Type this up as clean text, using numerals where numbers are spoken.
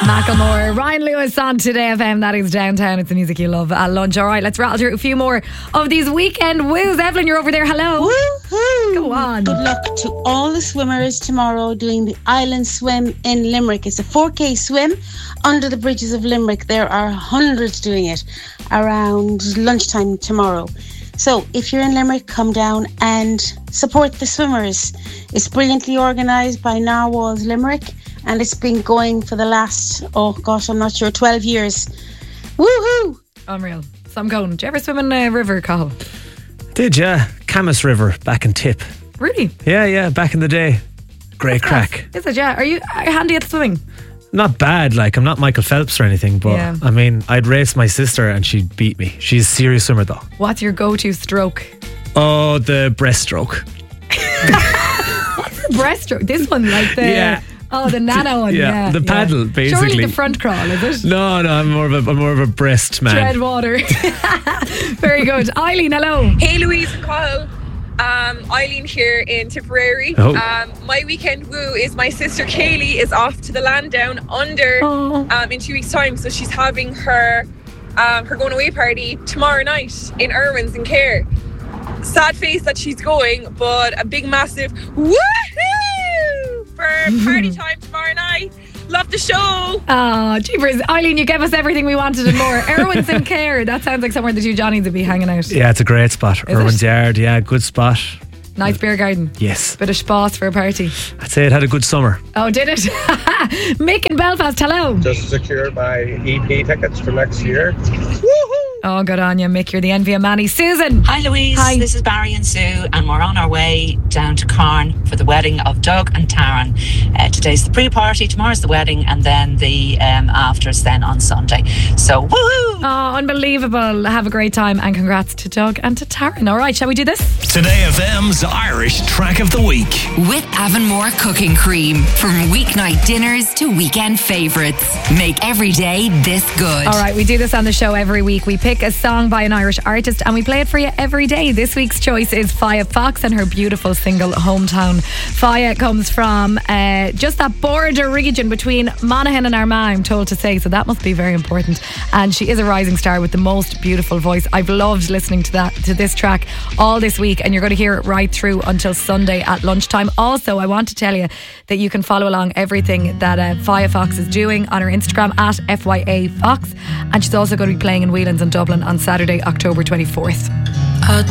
Macklemore, Ryan Lewis on Today FM. That is Downtown. It's the music you love at lunch. All right, let's rattle through a few more of these weekend woos. Evelyn, you're over there. Hello. Woohoo! Go on. Good luck to all the swimmers tomorrow doing the Island Swim in Limerick. It's a 4K swim under the bridges of Limerick. There are hundreds doing it around lunchtime tomorrow. So if you're in Limerick, come down and support the swimmers. It's brilliantly organised by Narwhal's Limerick, and it's been going for the last, 12 years. Woohoo! Unreal. So I'm going. Do you ever swim in a river, Cathal? Did ya? Camas River back in Tip. Really? Yeah, back in the day. Great crack. Is it, yeah? Are you handy at swimming? Not bad, like I'm not Michael Phelps or anything, but Yeah. I mean, I'd race my sister and she'd beat me. She's a serious swimmer though. What's your go-to stroke? Oh, the breaststroke. Breaststroke. This one, like the... Yeah. Oh, the nano one. Yeah, the paddle, basically. Surely the front crawl, is it? No, I'm more of a breast man. Tread water. Very good. Eileen, hello. Hey Louise and Cathal. Eileen here in Tipperary. Oh. My weekend woo is my sister Kaylee is off to the land down under in 2 weeks' time. So she's having her going away party tomorrow night in Irwin's in Care. Sad face that she's going, but a big massive woohoo for party time tomorrow night. Love the show. Oh, jeepers. Eileen, you gave us everything we wanted and more. Irwin's in Care. That sounds like somewhere the two Johnnies would be hanging out. Yeah, it's a great spot. Irwin's Yard, yeah, good spot. Nice beer garden. Yes. Bit of space for a party. I'd say it had a good summer. Oh, did it? Mick in Belfast, hello. Just secured my EP tickets for next year. Oh, good on you, Mick. You're the envy of Manny. Susan. Hi, Louise. Hi. This is Barry and Sue, and we're on our way down to Carn for the wedding of Doug and Taryn. Today's the pre-party, tomorrow's the wedding, and then the afters then on Sunday. So, woohoo! Oh, unbelievable. Have a great time, and congrats to Doug and to Taryn. All right, shall we do this? Today FM's Irish Track of the Week. With Avonmore Cooking Cream. From weeknight dinners to weekend favourites. Make every day this good. All right, we do this on the show every week. We pick a song by an Irish artist and we play it for you every day. This week's choice is Faya Fox and her beautiful single Hometown. Faya comes from just that border region between Monaghan and Armagh, I'm told to say, so that must be very important. And she is a rising star with the most beautiful voice. I've loved listening to this track all this week, and you're going to hear it right through until Sunday at lunchtime. Also, I want to tell you that you can follow along everything that Faya Fox is doing on her Instagram at FYA Fox, and she's also going to be playing in Whelan's in Dublin on Saturday, October 24th.